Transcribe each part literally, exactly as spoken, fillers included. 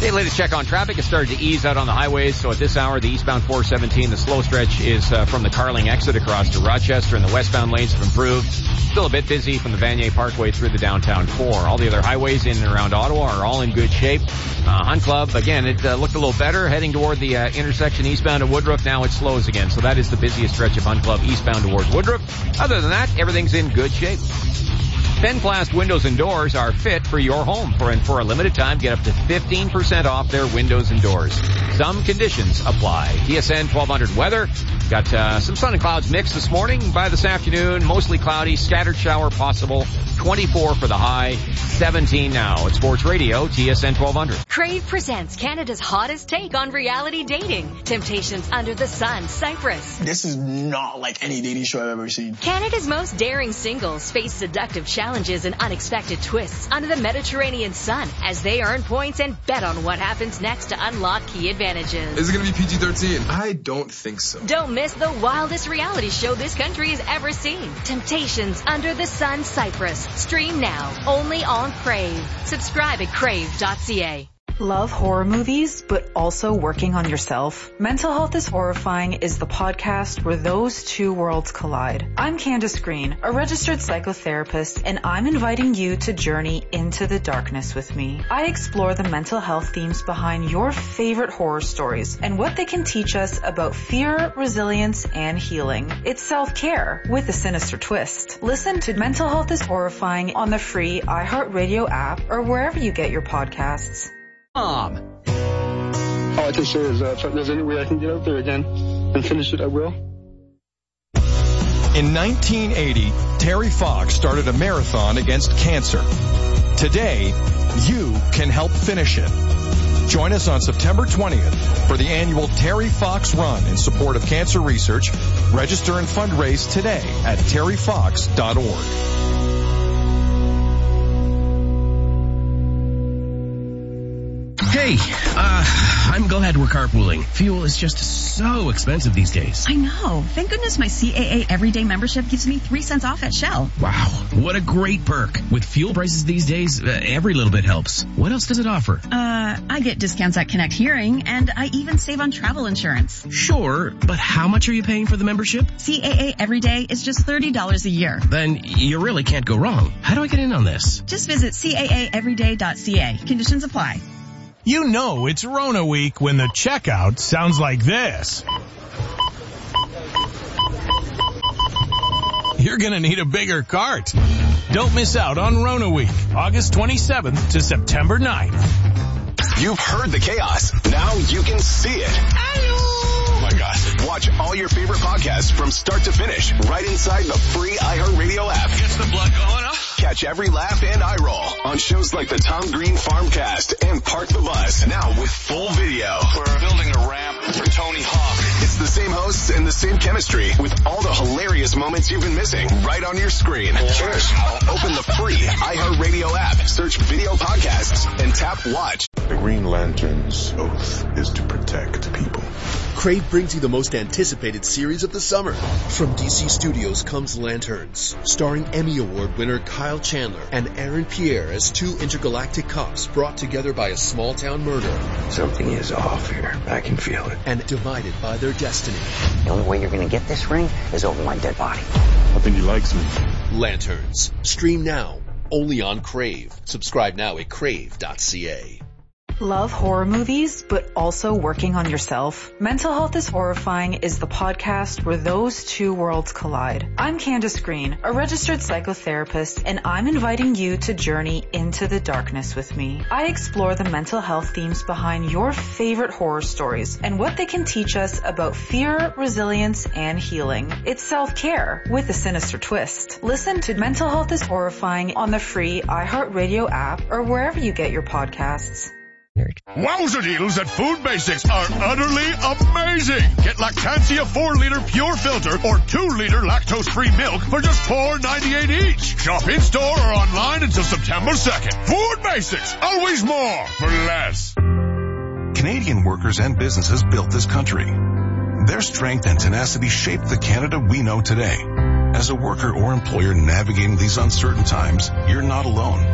Okay, latest check on traffic has started to ease out on the highways. So at this hour, the eastbound four seventeen, the slow stretch is uh, from the Carling exit across to Rochester, and the westbound lanes have improved. Still a bit busy from the Vanier Parkway through the downtown core. All the other highways in and around Ottawa are all in good shape. Uh, Hunt Club, again, it uh, looked a little better heading toward the uh, intersection eastbound of Woodruff. Now it slows again. So that is the busiest stretch of Hunt Club eastbound toward Woodruff. Other than that, everything's in good shape. Fenplast windows and doors are fit for your home. For and for a limited time, get up to fifteen percent off their windows and doors. Some conditions apply. T S N twelve hundred weather. Got uh, some sun and clouds mixed this morning. By this afternoon, mostly cloudy, scattered shower possible. twenty-four for the high, seventeen now. It's Sports Radio, T S N twelve hundred. Crave presents Canada's hottest take on reality dating. Temptations Under the Sun, Cyprus. This is not like any dating show I've ever seen. Canada's most daring singles face seductive challenges and unexpected twists under the Mediterranean sun as they earn points and bet on what happens next to unlock key advantages. Is it going to be P G thirteen? I don't think so. Don't miss the wildest reality show this country has ever seen. Temptations Under the Sun, Cyprus. Stream now, only on Crave. Subscribe at crave dot c a. Love horror movies, but also working on yourself? Mental Health is Horrifying is the podcast where those two worlds collide. I'm Candace Green, a registered psychotherapist, and I'm inviting you to journey into the darkness with me. I explore the mental health themes behind your favorite horror stories and what they can teach us about fear, resilience, and healing. It's self-care with a sinister twist. Listen to Mental Health is Horrifying on the free iHeartRadio app or wherever you get your podcasts. Mom. All I can say is uh, if there's any way I can get out there again and finish it, I will. In nineteen eighty, Terry Fox started a marathon against cancer. Today, you can help finish it. Join us on September twentieth for the annual Terry Fox Run in support of cancer research. Register and fundraise today at terry fox dot org. Hey, uh, I'm glad we're carpooling. Fuel is just so expensive these days. I know. Thank goodness my C A A Everyday membership gives me three cents off at Shell. Wow, what a great perk. With fuel prices these days, uh, every little bit helps. What else does it offer? Uh, I get discounts at Connect Hearing, and I even save on travel insurance. Sure, but how much are you paying for the membership? C A A Everyday is just thirty dollars a year. Then you really can't go wrong. How do I get in on this? Just visit C A A everyday dot c a. Conditions apply. You know it's Rona week when the checkout sounds like this. You're gonna need a bigger cart. Don't miss out on Rona week, August twenty-seventh to September ninth. You've heard the chaos. Now you can see it. Oh my gosh. Watch all your favorite podcasts from start to finish right inside the free iHeartRadio app. Gets the blood going, huh? Catch every laugh and eye roll on shows like the Tom Green Farmcast and Park the Bus, now with full video. We're building a ramp for Tony Hawk. It's the same hosts and the same chemistry with all the hilarious moments you've been missing right on your screen. Cheers. Open the free iHeartRadio app, search video podcasts, and tap watch. The Green Lantern's oath is to protect people. Crave brings you the most anticipated series of the summer. From D C Studios comes Lanterns, starring Emmy Award winner Kyle Chandler and Aaron Pierre as two intergalactic cops brought together by a small-town murder. Something is off here. I can feel it. And divided by their destiny. The only way you're going to get this ring is over my dead body. I think he likes me. Lanterns. Stream now. Only on Crave. Subscribe now at crave dot c a. Love horror movies, but also working on yourself? Mental Health is Horrifying is the podcast where those two worlds collide. I'm Candace Green, a registered psychotherapist, and I'm inviting you to journey into the darkness with me. I explore the mental health themes behind your favorite horror stories and what they can teach us about fear, resilience, and healing. It's self-care with a sinister twist. Listen to Mental Health is Horrifying on the free iHeartRadio app or wherever you get your podcasts. Wowza deals at Food Basics are utterly amazing. Get Lactantia four liter pure filter or two liter lactose-free milk for just four ninety-eight each. Shop in-store or online until September second. Food Basics, always more for less. Canadian workers and businesses built this country. Their strength and tenacity shaped the Canada we know today. As a worker or employer navigating these uncertain times, you're not alone.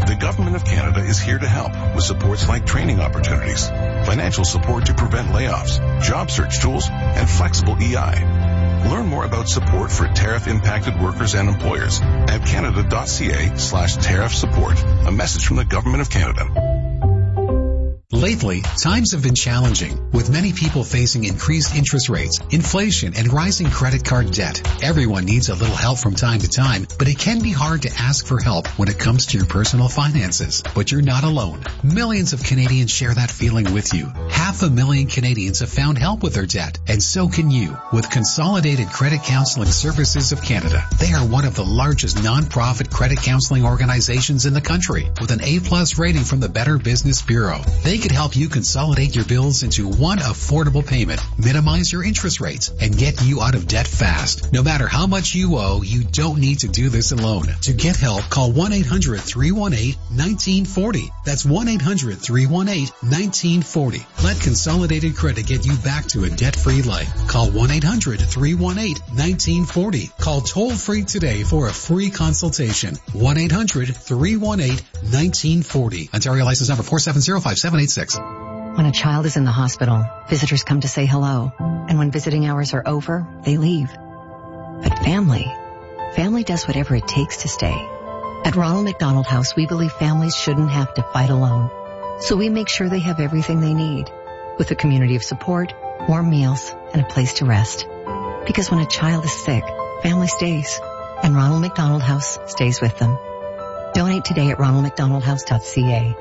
The Government of Canada is here to help with supports like training opportunities, financial support to prevent layoffs, job search tools, and flexible E I. Learn more about support for tariff-impacted workers and employers at canada.ca slash tariff support. A message from the Government of Canada. Lately, times have been challenging, with many people facing increased interest rates, inflation, and rising credit card debt. Everyone needs a little help from time to time, but it can be hard to ask for help when it comes to your personal finances. But you're not alone. Millions of Canadians share that feeling with you. Half a million Canadians have found help with their debt, and so can you, with Consolidated Credit Counseling Services of Canada. They are one of the largest non-profit credit counseling organizations in the country, with an A-plus rating from the Better Business Bureau. They could help you consolidate your bills into one affordable payment, minimize your interest rates, and get you out of debt fast. No matter how much you owe, you don't need to do this alone. To get help, call one eight hundred, three one eight, one nine four zero. That's one eight hundred, three one eight, one nine four zero. Let Consolidated Credit get you back to a debt-free life. Call one eight hundred, three one eight, one nine four zero. Call toll-free today for a free consultation. one eight hundred, three one eight, one nine four zero. Ontario license number four seven zero five seven eight six. When a child is in the hospital, visitors come to say hello. And when visiting hours are over, they leave. But family, family does whatever it takes to stay. At Ronald McDonald House, we believe families shouldn't have to fight alone. So we make sure they have everything they need, with a community of support, warm meals, and a place to rest. Because when a child is sick, family stays. And Ronald McDonald House stays with them. Donate today at ronald mcdonald house dot c a.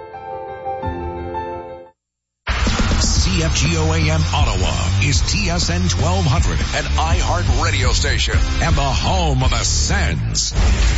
C F G O A M Ottawa is T S N twelve hundred, an iHeart radio station, and the home of the Sens.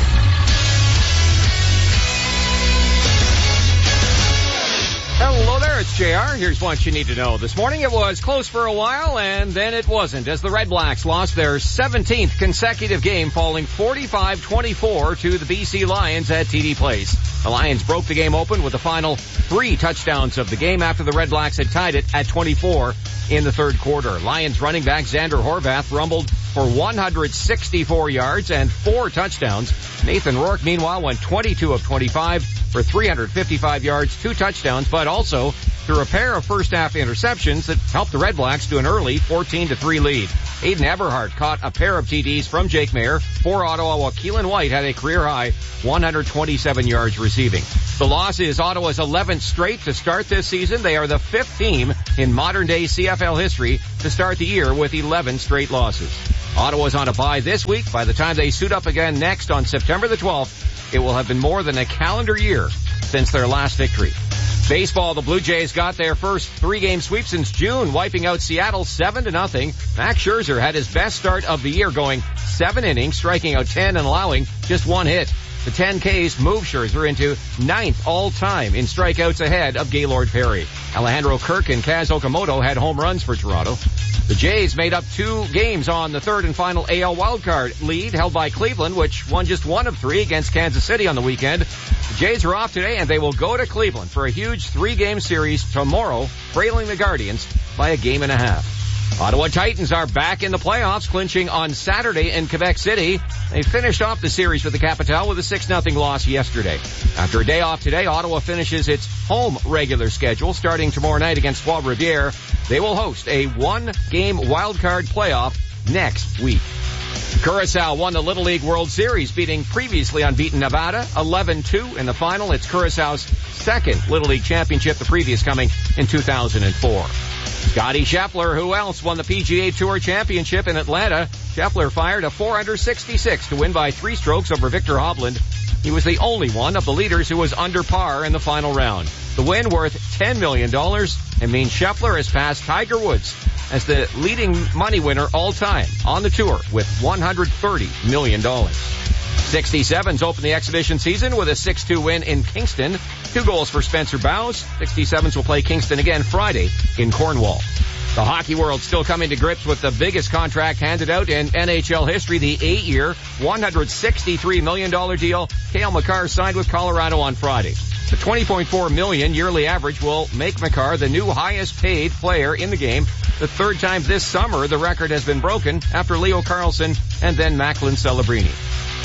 Hello there, it's J R. Here's what you need to know. This morning it was close for a while, and then it wasn't, as the Red Blacks lost their seventeenth consecutive game, falling forty-five twenty-four to the B C Lions at T D Place. The Lions broke the game open with the final three touchdowns of the game after the Red Blacks had tied it at twenty-four in the third quarter. Lions running back Xander Horvath rumbled for one hundred sixty-four yards and four touchdowns. Nathan Rourke, meanwhile, went twenty-two of twenty-five for three hundred fifty-five yards, two touchdowns, but also threw a pair of first-half interceptions that helped the Red Blacks to an early fourteen to three lead. Aiden Eberhardt caught a pair of T Ds from Jake Mayer for Ottawa, while Keelan White had a career-high one hundred twenty-seven yards receiving. The loss is Ottawa's eleventh straight to start this season. They are the fifth team in modern-day C F L history to start the year with eleven straight losses. Ottawa's on a bye this week. By the time they suit up again next on September the twelfth, it will have been more than a calendar year since their last victory. Baseball, the Blue Jays got their first three-game sweep since June, wiping out Seattle seven to nothing. Max Scherzer had his best start of the year, going seven innings, striking out ten and allowing just one hit. The ten Ks move Scherzer into ninth all-time in strikeouts, ahead of Gaylord Perry. Alejandro Kirk and Kaz Okamoto had home runs for Toronto. The Jays made up two games on the third and final A L wildcard lead, held by Cleveland, which won just one of three against Kansas City on the weekend. The Jays are off today, and they will go to Cleveland for a huge three-game series tomorrow, trailing the Guardians by a game and a half. Ottawa Titans are back in the playoffs, clinching on Saturday in Quebec City. They finished off the series with the Capitale with a six nothing loss yesterday. After a day off today, Ottawa finishes its home regular schedule starting tomorrow night against Trois Rivières. They will host a one-game wildcard playoff next week. Curaçao won the Little League World Series, beating previously unbeaten Nevada eleven two in the final. It's Curaçao's second Little League championship, the previous coming in two thousand four. Scottie Scheffler, who else, won the P G A Tour Championship in Atlanta. Scheffler fired a four under sixty-six to win by three strokes over Victor Hovland. He was the only one of the leaders who was under par in the final round. The win, worth ten million dollars, and means Scheffler has passed Tiger Woods as the leading money winner all time on the tour with one hundred thirty million dollars. sixty-sevens opened the exhibition season with a six two win in Kingston. Two goals for Spencer Bowes. sixty-sevens will play Kingston again Friday in Cornwall. The hockey world still coming to grips with the biggest contract handed out in N H L history, the eight-year, one hundred sixty-three million dollars deal Cale Makar signed with Colorado on Friday. The twenty point four million dollars yearly average will make Makar the new highest-paid player in the game. The third time this summer the record has been broken after Leo Carlsson and then Macklin Celebrini.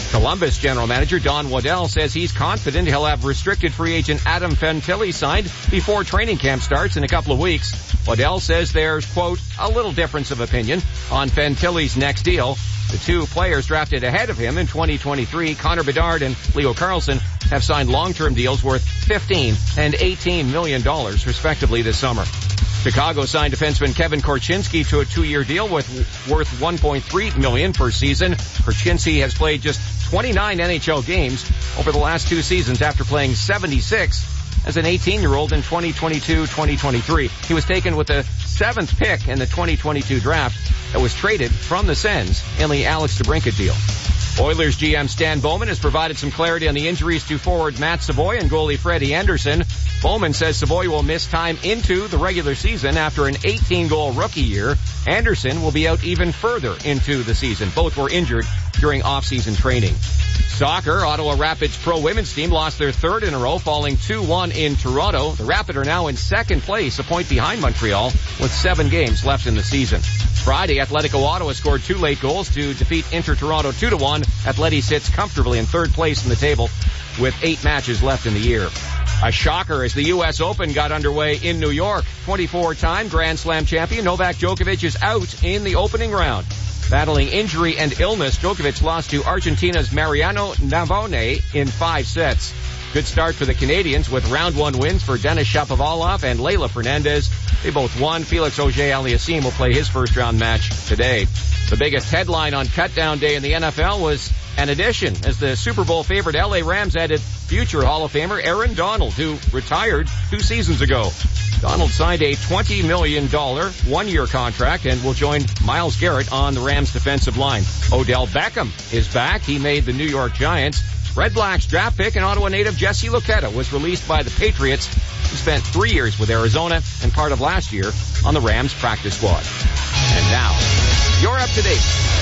Columbus general manager Don Waddell says he's confident he'll have restricted free agent Adam Fantilli signed before training camp starts in a couple of weeks. Waddell says there's, quote, a little difference of opinion on Fantilli's next deal. The two players drafted ahead of him in twenty twenty-three, Connor Bedard and Leo Carlsson, have signed long-term deals worth fifteen and eighteen million dollars respectively this summer. Chicago signed defenseman Kevin Korchinski to a two-year deal with worth one point three million dollars per season. Korchinski has played just twenty-nine N H L games over the last two seasons after playing seventy-six as an eighteen-year-old in twenty twenty-two twenty twenty-three. He was taken with the seventh pick in the twenty twenty-two draft that was traded from the Sens in the Alex DeBrincat deal. Oilers G M Stan Bowman has provided some clarity on the injuries to forward Matt Savoy and goalie Freddie Anderson. Bowman says Savoy will miss time into the regular season after an eighteen-goal rookie year. Anderson will be out even further into the season. Both were injured during off-season training. Soccer, Ottawa Rapids pro women's team lost their third in a row, falling two one in Toronto. The Rapid are now in second place, a point behind Montreal, with seven games left in the season. Friday, Atletico Ottawa scored two late goals to defeat Inter Toronto two to one. Atleti sits comfortably in third place in the table with eight matches left in the year. A shocker as the U S Open got underway in New York. twenty-four-time Grand Slam champion Novak Djokovic is out in the opening round. Battling injury and illness, Djokovic lost to Argentina's Mariano Navone in five sets. Good start for the Canadians with round one wins for Denis Shapovalov and Leylah Fernandez. They both won. Felix Auger-Aliassime will play his first round match today. The biggest headline on cutdown day in the N F L was an addition as the Super Bowl favorite L A Rams added future Hall of Famer Aaron Donald, who retired two seasons ago. Donald signed a twenty million dollars one-year contract and will join Myles Garrett on the Rams defensive line. Odell Beckham is back. He made the New York Giants. Red Blacks draft pick and Ottawa native Jesse Luketa was released by the Patriots. He spent three years with Arizona and part of last year on the Rams practice squad. And now, you're up to date.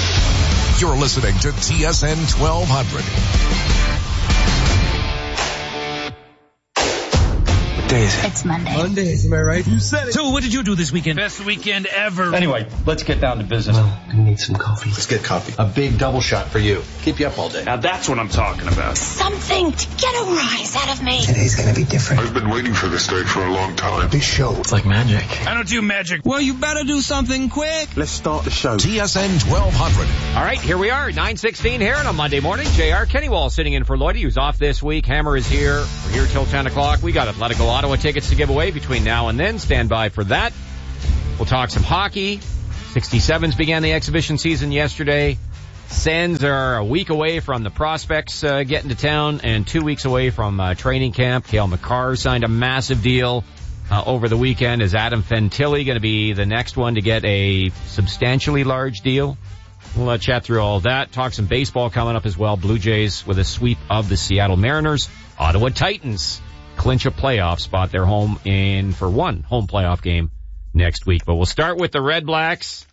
You're listening to T S N twelve hundred. What day is it? It's Monday. Mondays, am I right? You said it. So what did you do this weekend? Best weekend ever. Anyway, let's get down to business. Well, we need some coffee. Let's get coffee. A big double shot for you. Keep you up all day. Now that's what I'm talking about. Something to get a rise out of me. Today's gonna be different. I've been waiting for this day for a long time. This show, It's like magic. I don't do magic. Well, you better do something quick. let's start the show. T S N twelve hundred. All right, here we are, nine sixteen here on a Monday morning. J R Kennywall sitting in for Lloydie, who's off this week. Hammer is here. We're here till ten o'clock. We got Atletico Ottawa tickets to give away between now and then. Stand by for that. We'll talk some hockey. sixty-sevens began the exhibition season yesterday. Sens are a week away from the prospects uh, getting to town and two weeks away from uh, training camp. Cale Makar signed a massive deal uh, over the weekend. Is Adam Fantilli going to be the next one to get a substantially large deal? We'll uh, chat through all that. Talk some baseball coming up as well. Blue Jays with a sweep of the Seattle Mariners. Ottawa Titans clinch a playoff spot. They're home in for one home playoff game next week. But we'll start with the Red Blacks.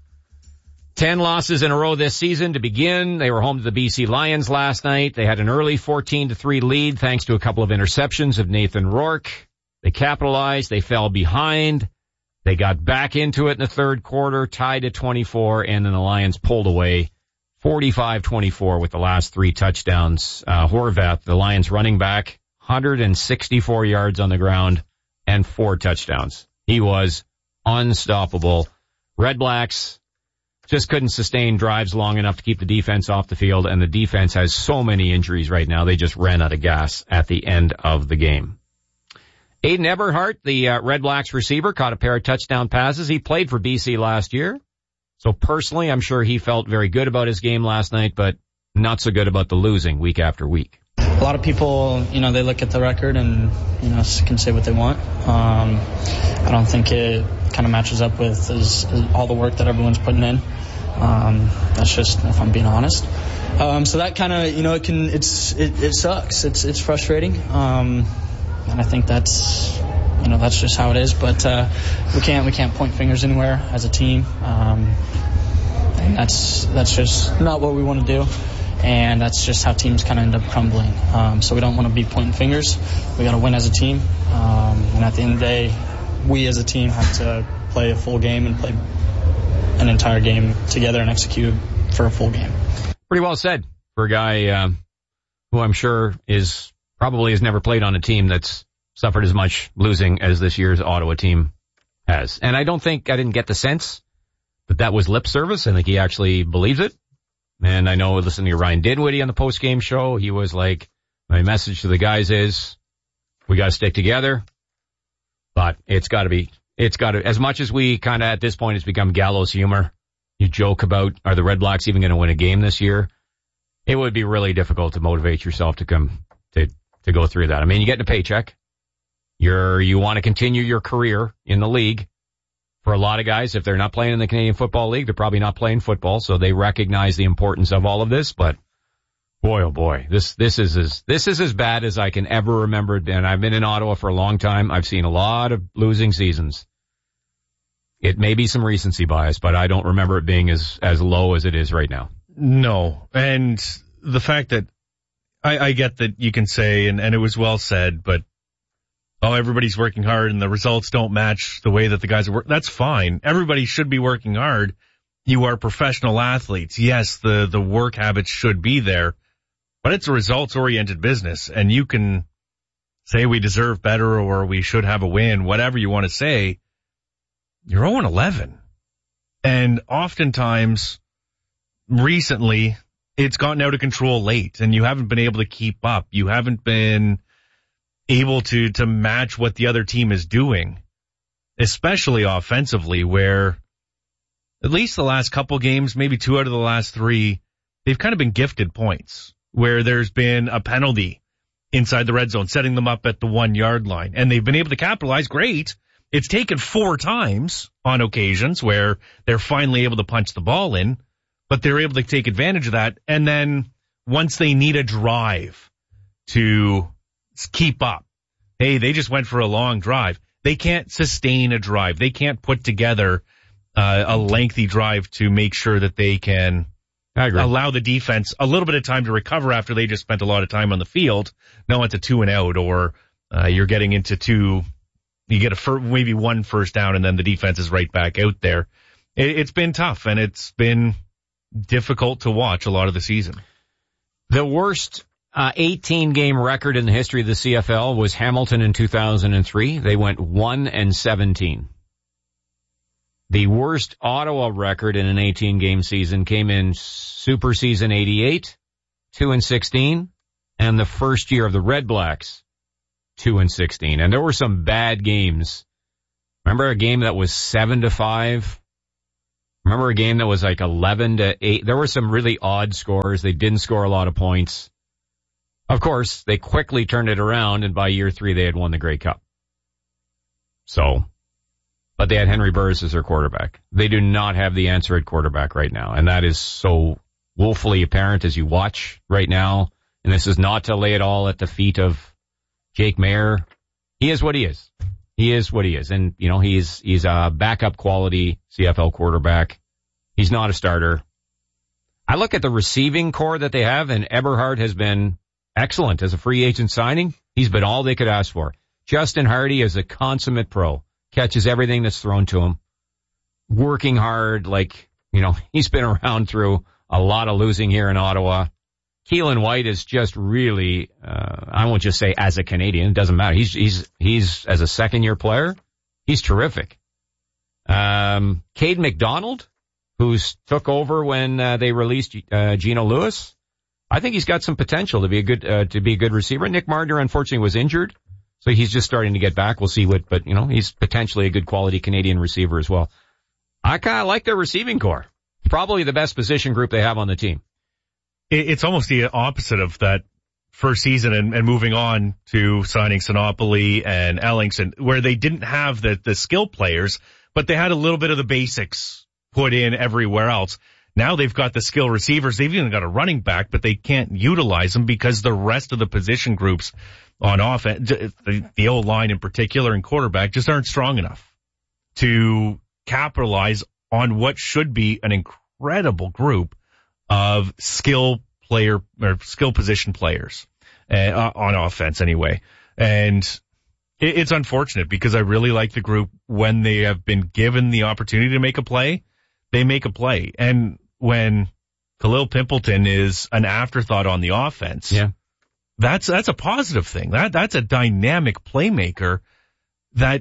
Ten losses in a row this season to begin. They were home to the B C Lions last night. They had an early fourteen to three lead thanks to a couple of interceptions of Nathan Rourke. They capitalized. They fell behind. They got back into it in the third quarter, tied at twenty-four, and then the Lions pulled away forty-five twenty-four with the last three touchdowns. Uh, Horvath, the Lions running back, one hundred sixty-four yards on the ground and four touchdowns. He was unstoppable. Red Blacks just couldn't sustain drives long enough to keep the defense off the field, and the defense has so many injuries right now. They just ran out of gas at the end of the game. Aiden Eberhardt, the uh, Red Blacks receiver, caught a pair of touchdown passes. He played for B C last year. So personally, I'm sure he felt very good about his game last night, but not so good about the losing week after week. A lot of people, you know, they look at the record and, you know, can say what they want. Um, I don't think it kind of matches up with is, is all the work that everyone's putting in. Um, that's just, if I'm being honest. Um, so that kind of, you know, it can, it's, it, it sucks. It's, it's frustrating. Um, and I think that's, you know, that's just how it is. But, uh, we can't, we can't point fingers anywhere as a team. Um, and that's, that's just not what we want to do. And that's just how teams kind of end up crumbling. Um, so we don't want to be pointing fingers. We got to win as a team. Um, and at the end of the day, we as a team have to play a full game and play an entire game together and execute for a full game. Pretty well said for a guy um, who I'm sure is probably has never played on a team that's suffered as much losing as this year's Ottawa team has. And I don't think I didn't get the sense that that was lip service. I think he actually believes it. And I know listening to Ryan Dinwiddie on the post-game show, he was like, my message to the guys is we got to stick together. But it's got to be, it's got to, as much as we kind of at this point it's become gallows humor. You joke about, are the Red Blacks even going to win a game this year? It would be really difficult to motivate yourself to come, to, to go through that. I mean, you get a paycheck. You're, you want to continue your career in the league. For a lot of guys, if they're not playing in the Canadian Football League, they're probably not playing football, so they recognize the importance of all of this. But boy, oh boy, this this is as this is as bad as I can ever remember. And I've been in Ottawa for a long time. I've seen a lot of losing seasons. It may be some recency bias, but I don't remember it being as as low as it is right now. No, and the fact that I, I get that you can say, and, and it was well said, but oh, everybody's working hard and the results don't match the way that the guys are working. That's fine. Everybody should be working hard. You are professional athletes. Yes, the, the work habits should be there, but it's a results-oriented business, and you can say we deserve better or we should have a win, whatever you want to say. You're oh and eleven. And oftentimes, recently, it's gotten out of control late, and you haven't been able to keep up. You haven't been able to, to match what the other team is doing, especially offensively, where at least the last couple games, maybe two out of the last three, they've kind of been gifted points, where there's been a penalty inside the red zone, setting them up at the one-yard line, and they've been able to capitalize. Great. It's taken four times on occasions where they're finally able to punch the ball in, but they're able to take advantage of that. And then once they need a drive to keep up, hey, they just went for a long drive. They can't sustain a drive. They can't put together uh, a lengthy drive to make sure that they can allow the defense a little bit of time to recover after they just spent a lot of time on the field. No, it's a two and out, or uh, you're getting into two. You get a fir- maybe one first down, and then the defense is right back out there. It, it's been tough, and it's been difficult to watch a lot of the season. The worst uh, eighteen-game record in the history of the C F L was Hamilton in two thousand three. They went one and seventeen. The worst Ottawa record in an eighteen-game season came in Super Season eighty-eight, two and sixteen, and the first year of the Red Blacks, two and sixteen. And there were some bad games. Remember a game that was seven to five? Remember a game that was like eleven to eight? There were some really odd scores. They didn't score a lot of points. Of course, they quickly turned it around, and by year three, they had won the Grey Cup. So, but they had Henry Burris as their quarterback. They do not have the answer at quarterback right now, and that is so woefully apparent as you watch right now. And this is not to lay it all at the feet of Jake Mayer. He is what he is. He is what he is. And, you know, he's, he's a backup quality C F L quarterback. He's not a starter. I look at the receiving core that they have, and Eberhard has been excellent as a free agent signing. He's been all they could ask for. Justin Hardy is a consummate pro. Catches everything that's thrown to him. Working hard, like, you know, he's been around through a lot of losing here in Ottawa. Keelan White is just really, uh, I won't just say as a Canadian, it doesn't matter. He's, he's, he's, as a second year player, he's terrific. Um, Cade McDonald, who's took over when, uh, they released, uh, Geno Lewis. I think he's got some potential to be a good, uh, to be a good receiver. Nick Martin, unfortunately, was injured, so he's just starting to get back. We'll see what, but, you know, he's potentially a good quality Canadian receiver as well. I kind of like their receiving corps. Probably the best position group they have on the team. It's almost the opposite of that first season and, and moving on to signing Sinopoli and Ellingson, where they didn't have the, the skill players, but they had a little bit of the basics put in everywhere else. Now they've got the skill receivers. They've even got a running back, but they can't utilize them because the rest of the position groups on offense, the, the O-line in particular and quarterback, just aren't strong enough to capitalize on what should be an incredible group of skill player or skill position players uh, on offense anyway. And it, it's unfortunate because I really like the group. When they have been given the opportunity to make a play, they make a play. And when Khalil Pimpleton is an afterthought on the offense. Yeah. That's, that's a positive thing. That, that's a dynamic playmaker that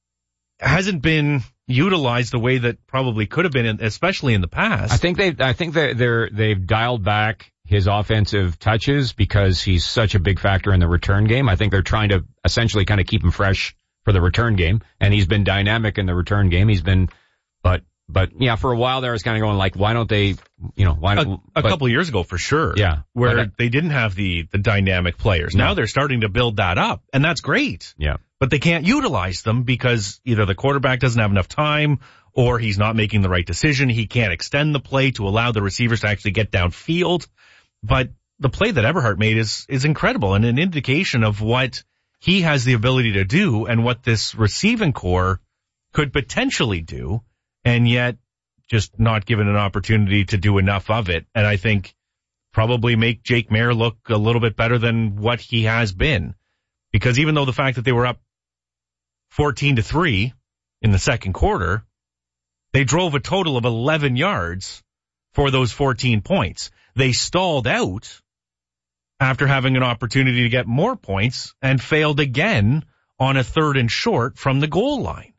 hasn't been utilized the way that probably could have been, especially in the past. I think they, I think they're, they're, they've dialed back his offensive touches because he's such a big factor in the return game. I think they're trying to essentially kind of keep him fresh for the return game, and he's been dynamic in the return game. He's been, but, but yeah, for a while there I was kind of going like, why don't they, you know, why don't, a, a but, couple of years ago for sure. Yeah. Where but, they didn't have the, the dynamic players. No. Now they're starting to build that up, and that's great. Yeah. But they can't utilize them because either the quarterback doesn't have enough time or he's not making the right decision. He can't extend the play to allow the receivers to actually get downfield. But the play that Eberhardt made is, is incredible and an indication of what he has the ability to do and what this receiving core could potentially do, and yet just not given an opportunity to do enough of it. And I think probably make Jake Maier look a little bit better than what he has been. Because even though the fact that they were up fourteen to three in the second quarter, they drove a total of eleven yards for those fourteen points. They stalled out after having an opportunity to get more points and failed again on a third and short from the goal line.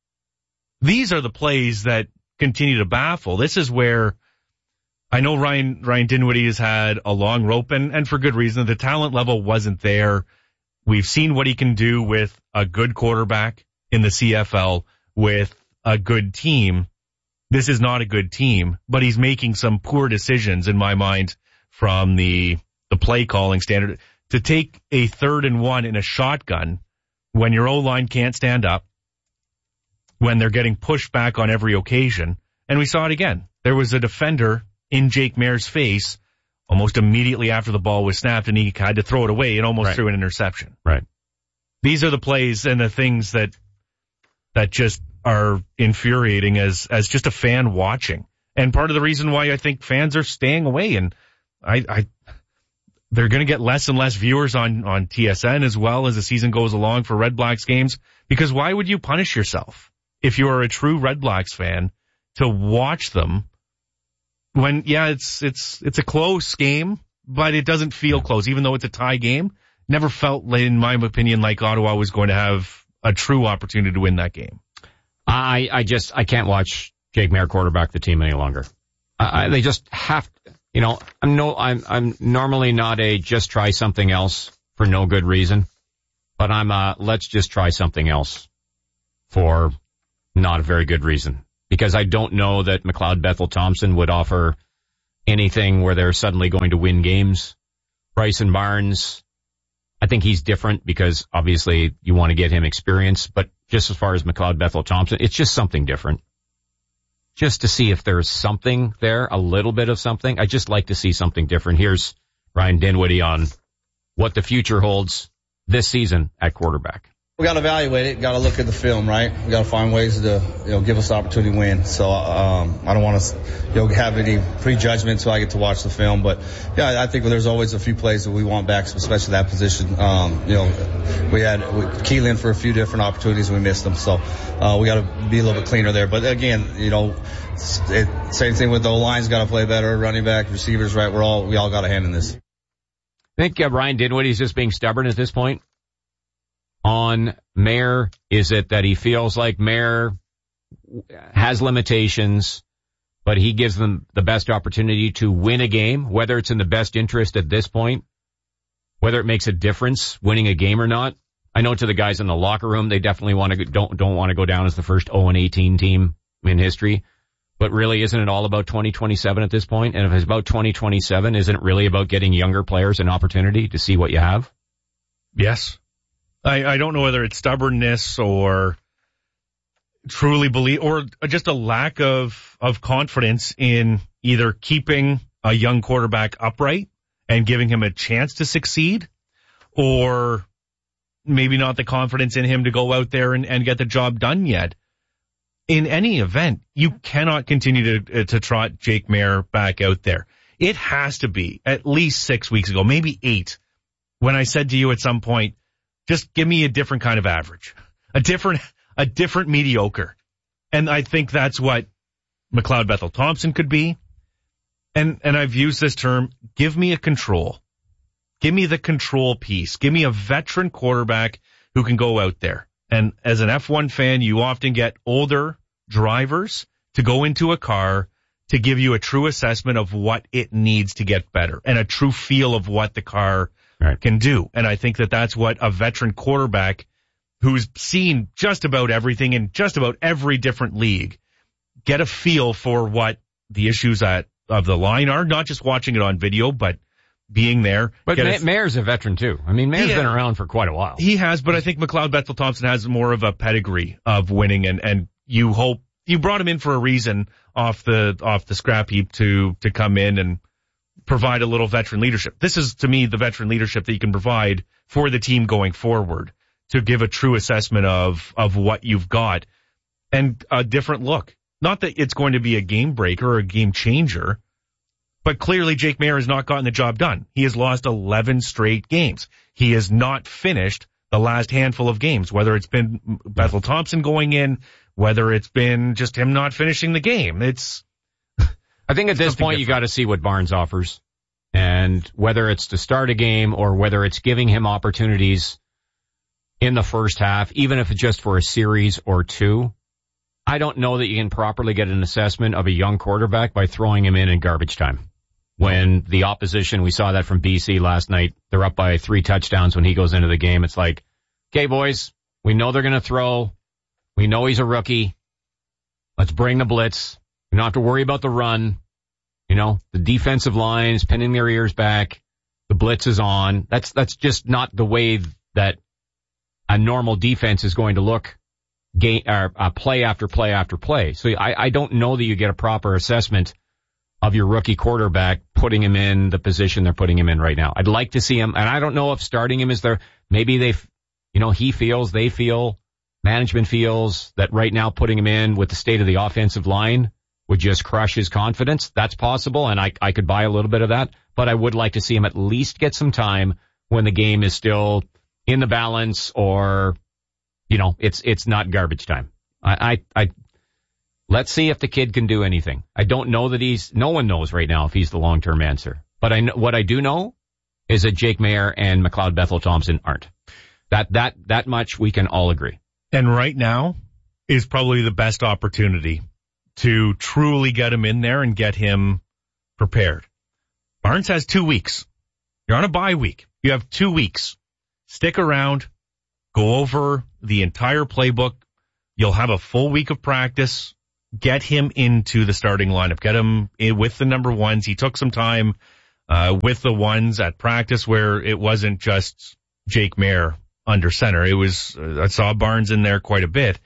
These are the plays that continue to baffle. This is where I know Ryan, Ryan Dinwiddie has had a long rope, and, and for good reason. The talent level wasn't there. We've seen what he can do with a good quarterback in the C F L with a good team. This is not a good team, but he's making some poor decisions in my mind from the, the play calling standard to take a third and one in a shotgun when your O-line can't stand up, when they're getting pushed back on every occasion. And we saw it again. There was a defender in Jake Maier's face almost immediately after the ball was snapped, and he had to throw it away and almost right. threw an interception. Right. These are the plays and the things that that just are infuriating as as just a fan watching. And part of the reason why I think fans are staying away, and I, I they're going to get less and less viewers on, on T S N as well as the season goes along for Red Blacks games, because why would you punish yourself if you are a true Red Blacks fan to watch them when, yeah, it's, it's, it's a close game, but it doesn't feel close, even though it's a tie game. Never felt, in my opinion, like Ottawa was going to have a true opportunity to win that game. I, I just, I can't watch Jake Maier quarterback the team any longer. I, they just have, you know, I'm no, I'm, I'm normally not a just try something else for no good reason, but I'm uh let's just try something else for not a very good reason. Because I don't know that McLeod Bethel Thompson would offer anything where they're suddenly going to win games. Bryson Barnes, I think he's different because obviously you want to get him experience, but just as far as McLeod Bethel Thompson, it's just something different. Just to see if there's something there, a little bit of something. I just like to see something different. Here's Ryan Dinwiddie on what the future holds this season at quarterback. We got to evaluate it. Got to look at the film, right? We got to find ways to, you know, give us the opportunity to win. So, um, I don't want to, you know, have any prejudgment until I get to watch the film. But yeah, I think there's always a few plays that we want back, especially that position. Um, you know, we had we Keelan for a few different opportunities and we missed them. So, uh, we got to be a little bit cleaner there. But again, you know, it, same thing with the O-line's got to play better, running back, receivers, right? We're all, we all got a hand in this. I think uh, Ryan Dinwiddie's just being stubborn at this point. On Maier, is it that he feels like Maier has limitations, but he gives them the best opportunity to win a game, whether it's in the best interest at this point, whether it makes a difference winning a game or not? I know to the guys in the locker room, they definitely want to don't don't want to go down as the first oh and eighteen team in history. But really, isn't it all about twenty twenty-seven at this point? And if it's about twenty twenty-seven, isn't it really about getting younger players an opportunity to see what you have? Yes. I, I don't know whether it's stubbornness or truly believe, or just a lack of, of confidence in either keeping a young quarterback upright and giving him a chance to succeed, or maybe not the confidence in him to go out there and, and get the job done yet. In any event, you cannot continue to, to trot Jake Maier back out there. It has to be at least six weeks ago, maybe eight, when I said to you at some point, just give me a different kind of average, a different, a different mediocre. And I think that's what McLeod Bethel Thompson could be. and, and I've used this term, give me a control. Give me the control piece. Give me a veteran quarterback who can go out there. And as an F one fan, you often get older drivers to go into a car to give you a true assessment of what it needs to get better and a true feel of what the car right. can do. And I think that that's what a veteran quarterback who's seen just about everything in just about every different league get a feel for what the issues at of the line are, not just watching it on video, but being there. But Ma- Mayer's a veteran too. I mean, Mayer's he, been around for quite a while. He has, but I think McLeod Bethel Thompson has more of a pedigree of winning, and, and you hope you brought him in for a reason off the off the scrap heap to to come in and provide a little veteran leadership. This is, to me, the veteran leadership that you can provide for the team going forward to give a true assessment of of what you've got and a different look. Not that it's going to be a game breaker or a game changer, but clearly Jake Maier has not gotten the job done. He has lost eleven straight games. He has not finished the last handful of games, whether it's been Bethel Thompson going in, whether it's been just him not finishing the game. It's, I think at this point different. You got to see what Barnes offers, and whether it's to start a game or whether it's giving him opportunities in the first half, even if it's just for a series or two. I don't know that you can properly get an assessment of a young quarterback by throwing him in in garbage time. When the opposition, we saw that from B C last night, they're up by three touchdowns when he goes into the game. It's like, okay, boys, we know they're going to throw. We know he's a rookie. Let's bring the blitz. We don't have to worry about the run. You know, the defensive line is pinning their ears back. The blitz is on. That's, that's just not the way that a normal defense is going to look. Game, or, uh, play after play after play. So I, I don't know that you get a proper assessment of your rookie quarterback putting him in the position they're putting him in right now. I'd like to see him, and I don't know if starting him is there. Maybe they, you know, he feels, they feel, management feels that right now putting him in with the state of the offensive line would just crush his confidence. That's possible, and I, I could buy a little bit of that, but I would like to see him at least get some time when the game is still in the balance, or you know, it's it's not garbage time. I, I, I, let's see if the kid can do anything. I don't know that he's, no one knows right now if he's the long-term answer. But I, what I do know is that Jake Maier and McLeod Bethel Thompson aren't. That, that, that much we can all agree. And right now is probably the best opportunity to truly get him in there and get him prepared. Barnes has two weeks. You're on a bye week. You have two weeks. Stick around. Go over the entire playbook. You'll have a full week of practice. Get him into the starting lineup. Get him in with the number ones. He took some time uh with the ones at practice where it wasn't just Jake Maier under center. It was, uh, I saw Barnes in there quite a bit.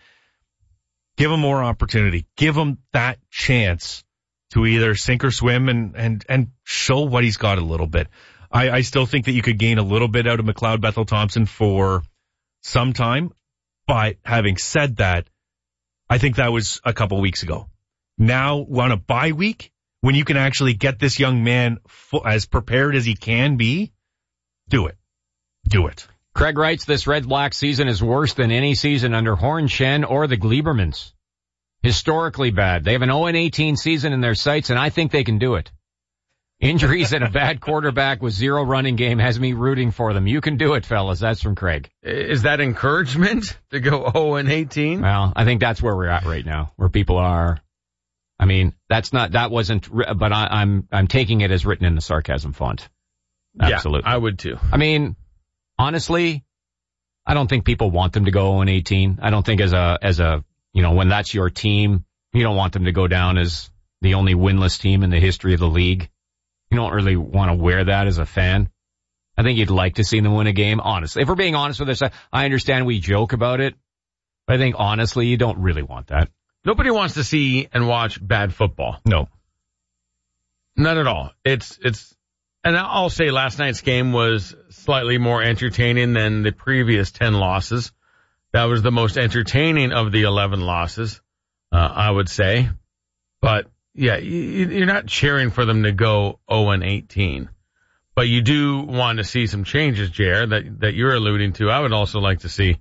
Give him more opportunity. Give him that chance to either sink or swim and, and, and show what he's got a little bit. I, I still think that you could gain a little bit out of McLeod Bethel Thompson for some time, but having said that, I think that was a couple weeks ago. Now, on a bye week, when you can actually get this young man full, as prepared as he can be, do it. Do it. Craig writes, this Red-Black season is worse than any season under Horn Shen or the Gleibermans. Historically bad. They have an oh and eighteen season in their sights, and I think they can do it. Injuries and a bad quarterback with zero running game has me rooting for them. You can do it, fellas. That's from Craig. Is that encouragement to go oh and eighteen? Well, I think that's where we're at right now, where people are. I mean, that's not, that wasn't, but I, I'm, I'm taking it as written in the sarcasm font. Absolutely. Yeah, I would too. I mean, honestly, I don't think people want them to go oh and eighteen. I don't think as a, as a, you know, when that's your team, you don't want them to go down as the only winless team in the history of the league. You don't really want to wear that as a fan. I think you'd like to see them win a game, honestly. If we're being honest with ourselves, I understand we joke about it, but I think honestly, you don't really want that. Nobody wants to see and watch bad football. No. Not at all. It's, it's, and I'll say last night's game was slightly more entertaining than the previous ten losses. That was the most entertaining of the eleven losses, uh, I would say. But yeah, you're not cheering for them to go oh and eighteen. But you do want to see some changes, Jer, that, that you're alluding to. I would also like to see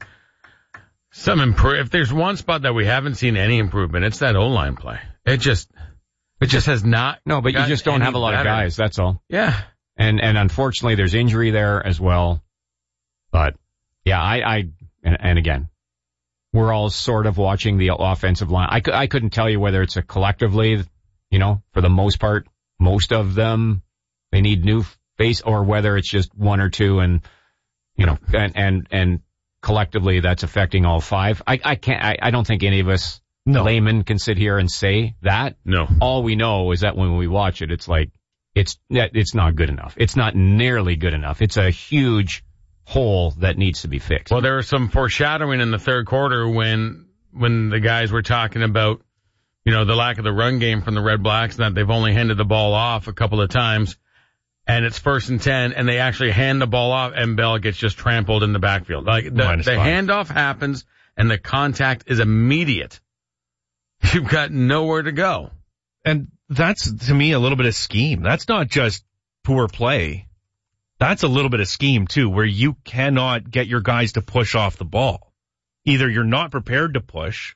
some improve. If there's one spot that we haven't seen any improvement, it's that O-line play. It just, It just has not. No, but you just don't have a lot better. of guys. That's all. Yeah. And, and unfortunately there's injury there as well. But yeah, I, I, and, and again, we're all sort of watching the offensive line. I, I couldn't tell you whether it's a collectively, you know, for the most part, most of them, they need new face, or whether it's just one or two and, you know, and, and, and collectively that's affecting all five. I, I can't, I, I don't think any of us no. laymen can sit here and say that. No. All we know is that when we watch it, it's like, it's, it's not good enough. It's not nearly good enough. It's a huge hole that needs to be fixed. Well, there was some foreshadowing in the third quarter when, when the guys were talking about, you know, the lack of the run game from the Red Blacks, and that they've only handed the ball off a couple of times, and it's first and ten, and they actually hand the ball off, and Bell gets just trampled in the backfield. Like, the, the handoff happens, and the contact is immediate. You've got nowhere to go. And that's, to me, a little bit of scheme. That's not just poor play. That's a little bit of scheme, too, where you cannot get your guys to push off the ball. Either you're not prepared to push,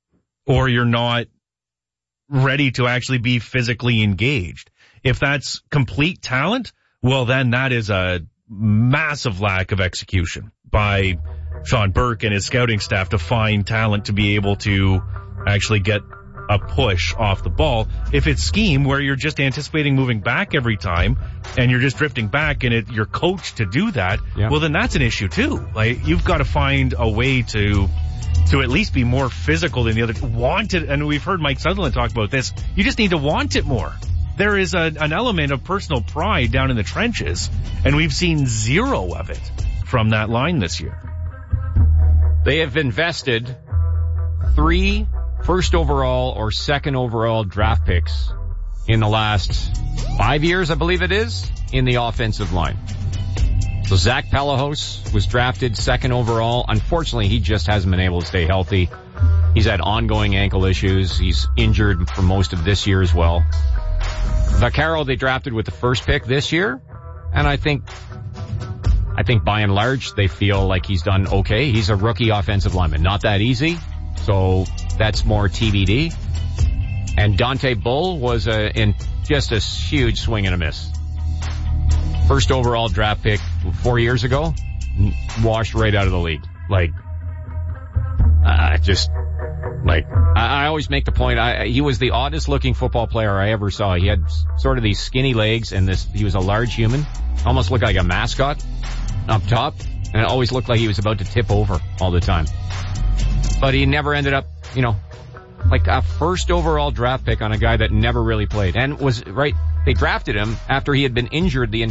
or you're not ready to actually be physically engaged. If that's complete talent, well, then that is a massive lack of execution by Sean Burke and his scouting staff to find talent to be able to actually get a push off the ball. If it's scheme where you're just anticipating moving back every time and you're just drifting back and it, you're coached to do that, yeah. well, then that's an issue too. Like, you've got to find a way to to at least be more physical than the other. Want it, and we've heard Mike Sutherland talk about this. You just need to want it more. There is a, an element of personal pride down in the trenches, and we've seen zero of it from that line this year. They have invested three first overall or second overall draft picks in the last five years, I believe it is, in the offensive line. So Zach Pelahos was drafted second overall. Unfortunately, he just hasn't been able to stay healthy. He's had ongoing ankle issues. He's injured for most of this year as well. Vaccaro they drafted with the first pick this year, and I think I think by and large they feel like he's done okay. He's a rookie offensive lineman. Not that easy, so that's more T B D. And Dante Bull was a, in just a huge swing and a miss. First overall draft pick four years ago, washed right out of the league. Like, uh, just, like, I, I always make the point, I, he was the oddest looking football player I ever saw. He had sort of these skinny legs and this, he was a large human, almost looked like a mascot up top, and it always looked like he was about to tip over all the time. But he never ended up, you know, like a first overall draft pick on a guy that never really played and was, right, they drafted him after he had been injured the